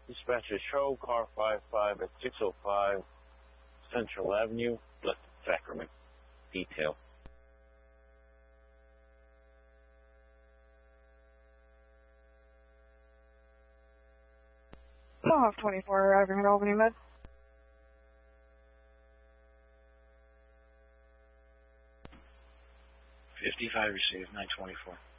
Dispatcher, show car 55 at 605 Central Avenue, Blessed Sacrament. Detail. Off 24 arriving at Albany Med. 55 received, 924.